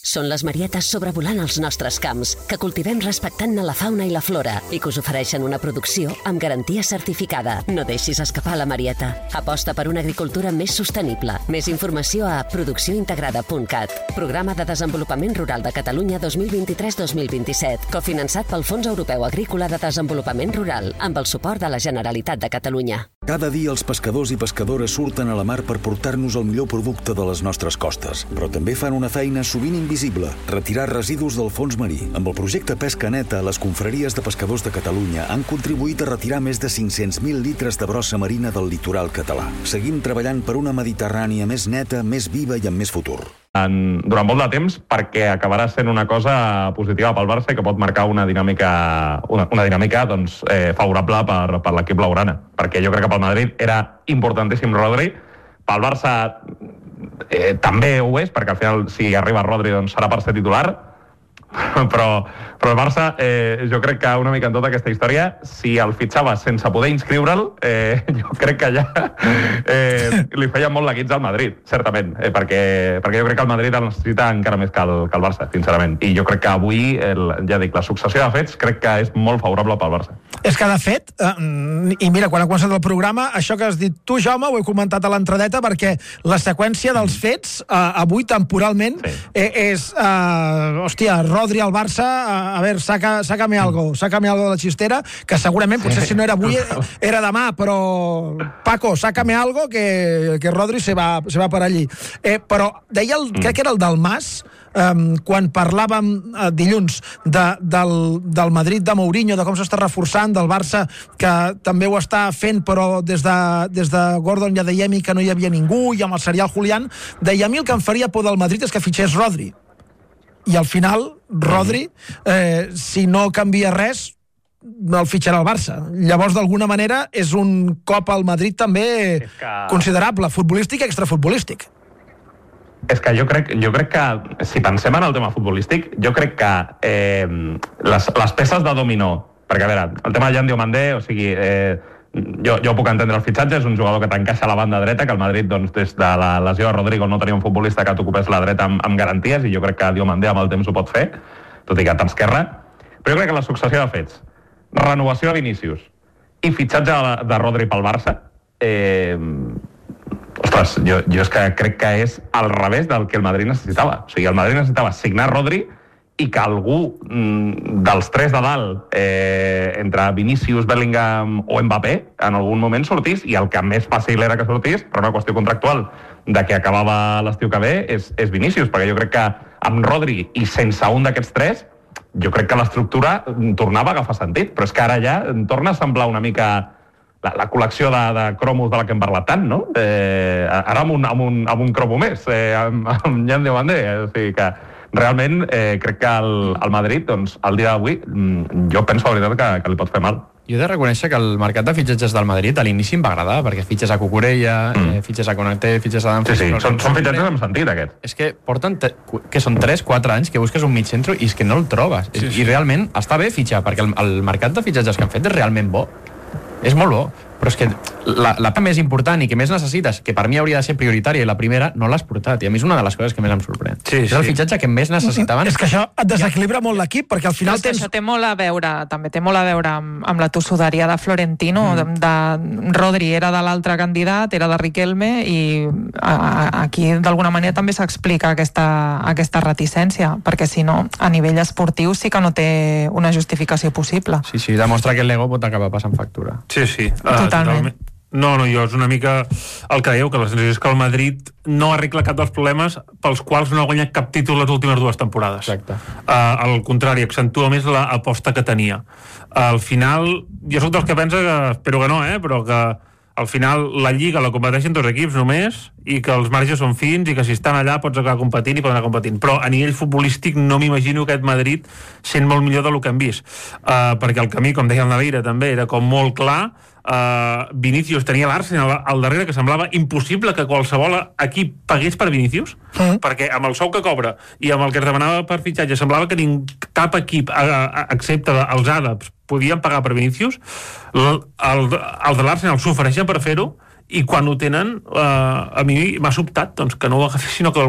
Són les marietes sobrevolant els nostres camps, que cultivem respectant-ne la fauna i la flora i que us ofereixen una producció amb garantia certificada. No deixis escapar la marieta. Aposta per una agricultura més sostenible. Més informació a produccióintegrada.cat. Programa de Desenvolupament Rural de Catalunya 2023-2027, cofinançat pel Fons Europeu Agrícola de Desenvolupament Rural, amb el suport de la Generalitat de Catalunya. Cada dia els pescadors i pescadores surten a la mar per portar-nos el millor producte de les nostres costes, però també fan una feina sovint invisible, retirar residus del fons marí. Amb el projecte Pesca Neta, les confraries de pescadors de Catalunya han contribuït a retirar més de 500.000 litres de brossa marina del litoral català. Seguim treballant per una Mediterrània més neta, més viva i amb més futur. Durant molt de temps, perquè acabarà sent una cosa positiva pel Barça i que pot marcar una dinàmica doncs, favorable per l'equip blaugrana. Perquè jo crec que pel Madrid era importantíssim Rodri, pel Barça també ho és, perquè al final si arriba Rodri doncs serà per ser titular, però el Barça jo crec que una mica en tota aquesta història, si el fitxava sense poder inscriure'l, jo crec que ja li feia molt la guitza al Madrid, certament, perquè jo crec que el Madrid el necessita encara més que el Barça, sincerament, i jo crec que avui, ja dic, la successió de fets crec que és molt favorable pel Barça. És que de fet, i mira, quan ha començat el programa, això que has dit tu, Jaume, ho he comentat a l'entradeta, perquè la seqüència dels fets avui temporalment és, hòstia, Rodri al Barça, a veure, sácame algo de la xistera, que segurament, potser si no era avui, era demà, però Paco, sácame algo, que Rodri se va per allí. Però deia, crec que era el del Mas, quan parlàvem dilluns del Madrid de Mourinho, de com s'està reforçant, del Barça, que també ho està fent, però des de Gordon i Adeyemi, que no hi havia ningú, i amb el serial Julián, deia, a mi el que em faria por del Madrid és que fitxés Rodri. I al final, Rodri, si no canvia res, el fitxarà el Barça. Llavors, d'alguna manera, és un cop al Madrid també considerable, futbolístic i extrafutbolístic. És que jo crec que, si pensem en el tema futbolístic, jo crec que les peces de dominó, perquè a veure, el tema de Jan Diomandé, o sigui, jo puc entendre el fitxatge, és un jugador que t'encaixa a la banda dreta, que el Madrid, doncs, des de la lesió de Rodrigo no tenia un futbolista que t'ocupés la dreta amb garanties, i jo crec que Diomandé amb el temps ho pot fer, tot i que tant esquerra. Però jo crec que la successió de fets, renovació de Vinícius i fitxatge de Rodri pel Barça, ostres, jo és que crec que és al revés del que el Madrid necessitava. O sigui, el Madrid necessitava signar Rodri i que algú dels tres de dalt, entre Vinícius, Bellingham o Mbappé, en algun moment sortís, i el que més fàcil era que sortís, per una qüestió contractual de que acabava l'estiu que ve, és Vinícius, perquè jo crec que amb Rodri i sense un d'aquests tres, jo crec que l'estructura tornava a agafar sentit, però és que ara ja torna a semblar una mica la col·lecció de cromos de la que hem parlat tant, no? Ara amb un cromo més, amb Jan Diomandé, o sigui que realment crec que el Madrid, doncs, al dia d'avui, jo penso la veritat que li pot fer mal. Jo he de reconèixer que el mercat de fitxatges del Madrid a l'inici em va agradar, perquè fitxes a Cucurella, fitxes a Konaté, fitxes a Danfries... Sí, són fitxatges amb sentit, aquests. És que porten, que són 3-4 anys que busques un mig centre i és que no el trobes. I realment està bé fitxar, perquè el mercat de fitxatges que han fet és realment bo. És molt bo, però és que la part més important i que més necessites, que per mi hauria de ser prioritària, i la primera, no l'has portat, i a mi és una de les coses que més em sorprèn. És el fitxatge que més necessitaven. És que això et desequilibra molt l'equip, perquè al final tens... Això té molt a veure, també té molt a veure amb la tossuderia de Florentino, de Rodri era de l'altre candidat, era de Riquelme, i aquí d'alguna manera també s'explica aquesta reticència, perquè si no, a nivell esportiu sí que no té una justificació possible. Sí, demostra que l'ego pot acabar passant factura. Sí. Totalment. No, jo és una mica el que dèieu, que la sensació és que el Madrid no arregla cap dels problemes pels quals no ha guanyat cap títol les últimes 2 temporades. Exacte. Al contrari, accentua més l'aposta que tenia. Al final, jo soc dels que pensa que, espero que no, però que al final la Lliga la competeixen 2 equips només, i que els marges són fins, i que si estan allà pots acabar competint i poden anar competint. Però a nivell futbolístic no m'imagino aquest Madrid sent molt millor del que hem vist. Perquè el camí, com deia el Naveira, també era com molt clar. Vinícius tenia l'Arsenal al darrere, que semblava impossible que qualsevol equip pagués per Vinícius, perquè amb el sou que cobra i amb el que es demanava per fitxatge semblava que cap equip, excepte els àrabs, podien pagar per Vinícius. Els de l'Arsenal s'ofereixen per fer-ho, i quan ho tenen, a mi m'ha sobtat doncs, que no ho agafessin, sinó que